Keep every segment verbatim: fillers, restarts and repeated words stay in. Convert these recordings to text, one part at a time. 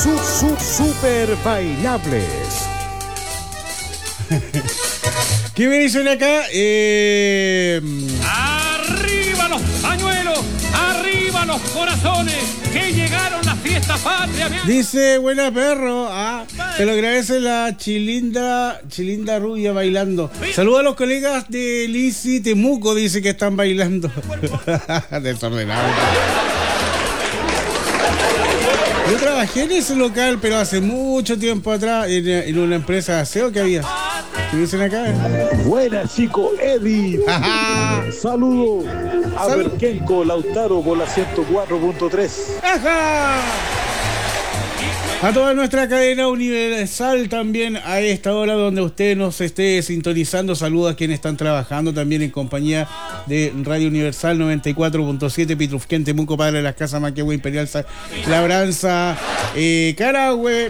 su, su, super bailables. ¿Qué me dicen acá? Eh... ¡Arriba los pañuelos! ¡Arriba los corazones! ¡Que llegaron las fiestas patrias! Dice, buena perro. Ah, te lo agradece la chilinda, chilinda rubia bailando. Saludos a los colegas de Lisi Temuco, dice que están bailando. Desordenado. Yo trabajé en ese local, pero hace mucho tiempo atrás, en, en una empresa de aseo que había. ¿Qué dicen acá? Buena, chico, Eddie. Saludo a Salud. Berkenco Lautaro por la ciento cuatro punto tres. ¡Ajá! A toda nuestra cadena universal también a esta hora donde usted nos esté sintonizando. Saludos a quienes están trabajando también en compañía de Radio Universal noventa y cuatro punto siete, Pitrufquén, Temuco, Padre de las Casas, Maquehue, Imperial, Labranza, eh, Carahue.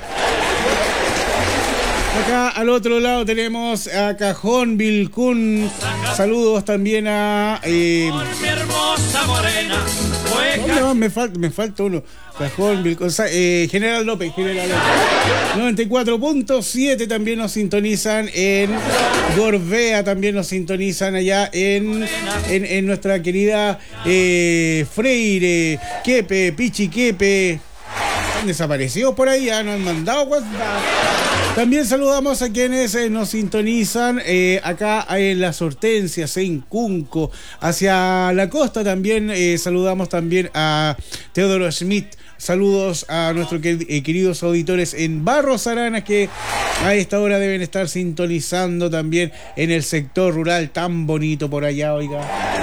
Acá al otro lado tenemos a Cajón, Vilcún. Saludos también a... Eh, Mi hermosa morena. ¿Dónde va? Me falta, me falta uno. Cajón, Vilcún, eh, General López, General López. noventa y cuatro punto siete también nos sintonizan en Gorbea, también nos sintonizan allá en, en, en nuestra querida eh, Freire, Quepe, Pichi Quepe. Han desaparecido por ahí, ya nos han mandado WhatsApp. También saludamos a quienes eh, nos sintonizan eh, acá en Las Hortensias, en Cunco, hacia la costa también. Eh, saludamos también a Teodoro Schmidt. Saludos a nuestros eh, queridos auditores en Barros Aranas, que a esta hora deben estar sintonizando también en el sector rural tan bonito por allá, oiga.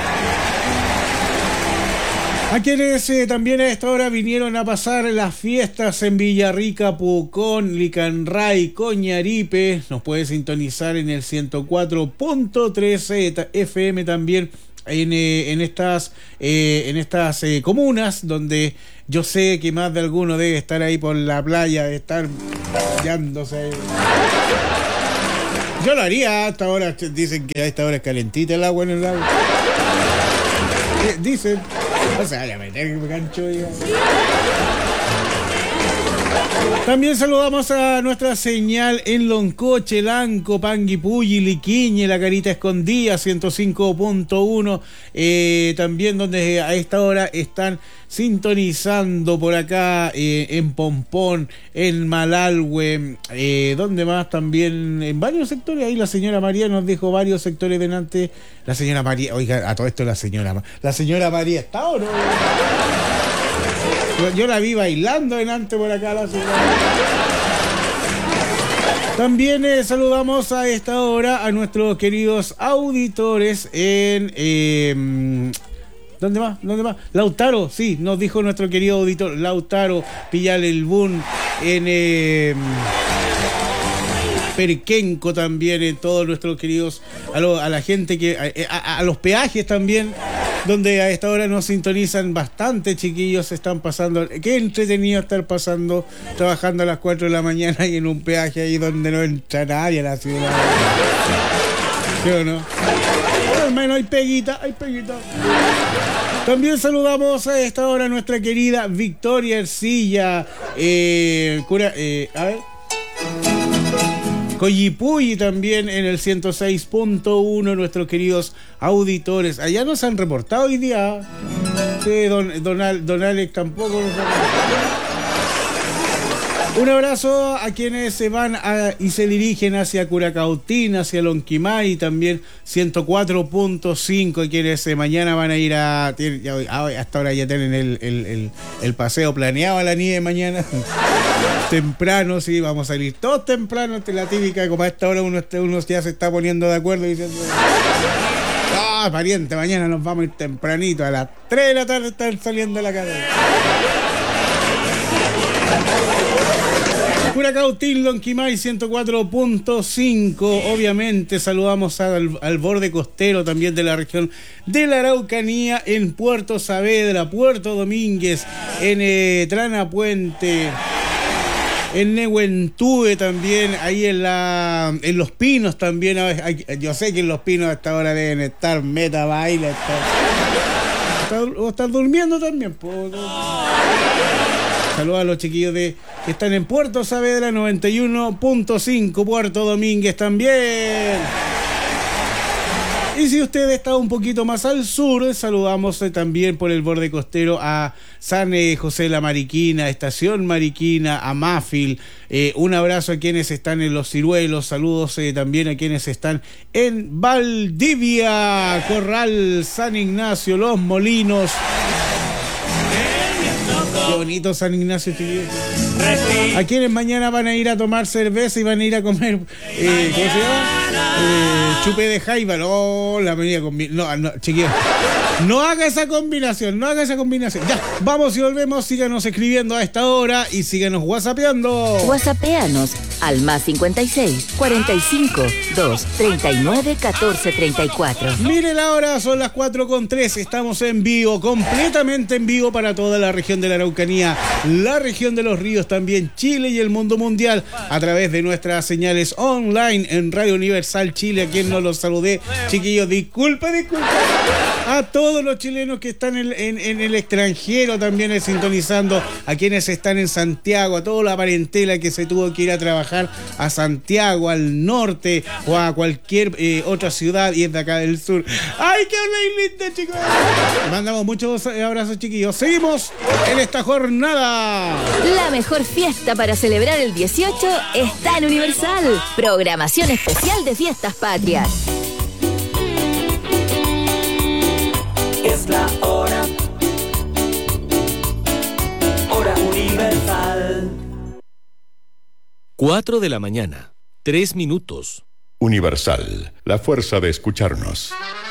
A quienes eh, también a esta hora vinieron a pasar las fiestas en Villarrica, Pucón, Licanray, Coñaripe, nos puede sintonizar en el ciento cuatro punto tres F M también en, eh, en estas, eh, en estas eh, comunas donde yo sé que más de alguno debe estar ahí por la playa, de estar hallándose. Yo lo haría hasta ahora, dicen que a esta hora es calentita el agua en el lago. Dicen. O sea, ya meter gancho, ya. También saludamos a nuestra señal en Loncoche, Lanco, Panguipulli, Liquiñe, La Carita Escondida, ciento cinco punto uno. Eh, también donde a esta hora están sintonizando por acá eh, en Pompón, en Malalhue, eh, donde más también en varios sectores. Ahí la señora María nos dijo varios sectores delante. La señora María, oiga, a todo esto la señora la señora María está o no. Yo la vi bailando delante por acá la señora. También eh, saludamos a esta hora a nuestros queridos auditores en eh, ¿dónde más? ¿Dónde más? Lautaro, sí, nos dijo nuestro querido auditor Lautaro Pillal el Bun, en eh, Perquenco también, en todos nuestros queridos, a, lo, a la gente que, a, a, a los peajes también, donde a esta hora nos sintonizan bastante chiquillos, están pasando, qué entretenido estar pasando, trabajando a las cuatro de la mañana y en un peaje ahí donde no entra nadie a la ciudad. ¿Sí o no? Al menos hay peguita, hay peguita. También saludamos a esta hora a nuestra querida Victoria Ercilla, eh, cura, eh, a ver, Coyipulli también en el ciento seis punto uno, nuestros queridos auditores. Allá nos han reportado hoy día. Sí, don, don, don Alex tampoco nos ha reportado. Un abrazo a quienes se van a, y se dirigen hacia Curacautín, hacia Lonquimay, también ciento cuatro punto cinco, quienes eh, mañana van a ir a, ya, hasta ahora ya tienen el, el, el, el paseo planeado a la nieve mañana. Temprano, sí, vamos a salir todos temprano, la típica, como a esta hora uno, uno ya se está poniendo de acuerdo diciendo, ah, pariente, mañana nos vamos a ir tempranito, a las tres de la tarde están saliendo de la casa. Curacautín, Lonquimay, ciento cuatro punto cinco. Obviamente saludamos al, al borde costero también de la región de la Araucanía, en Puerto Saavedra, Puerto Domínguez, en eh, Trana Puente, en Nehuentúe también, ahí en la en Los Pinos también. Hay, yo sé que en Los Pinos hasta ahora deben estar meta baila, estar, o estar durmiendo también, po. Saludos a los chiquillos de que están en Puerto Saavedra noventa y uno punto cinco, Puerto Domínguez también. Y si usted está un poquito más al sur, saludamos eh, también por el borde costero a San eh, José de la Mariquina, Estación Mariquina, a Máfil. Eh, un abrazo a quienes están en Los Ciruelos, saludos eh, también a quienes están en Valdivia, Corral, San Ignacio, Los Molinos. Qué bonito San Ignacio, chiquillos. A quienes mañana van a ir a tomar cerveza y van a ir a comer, eh, ¿cómo se llama? Eh, chupé de jaiba. No, la venía con... No, no, chiquillos. No haga esa combinación, no haga esa combinación. Ya, vamos y volvemos. Síganos escribiendo a esta hora y síganos whatsappeando. Whatsappeanos al más cincuenta y seis, cuarenta y cinco, dos, treinta y nueve, catorce, treinta y cuatro. Mire la hora, son las cuatro con tres. Estamos en vivo, completamente en vivo para toda la región de la Araucanía, la región de los ríos también, Chile y el mundo mundial, a través de nuestras señales online en Radio Universal Chile. A quien no los saludé, chiquillos, disculpe, disculpe. A todos los chilenos que están en, en, en el extranjero también eh, sintonizando, a quienes están en Santiago, a toda la parentela que se tuvo que ir a trabajar a Santiago, al norte o a cualquier eh, otra ciudad y es de acá del sur. ¡Ay, qué linda, chicos! Mandamos muchos abrazos, chiquillos. Seguimos en esta jornada. La mejor fiesta para celebrar el dieciocho está en Universal. Programación especial de Fiestas Patrias. Es la hora, hora universal. Cuatro de la mañana, tres minutos. Universal, la fuerza de escucharnos.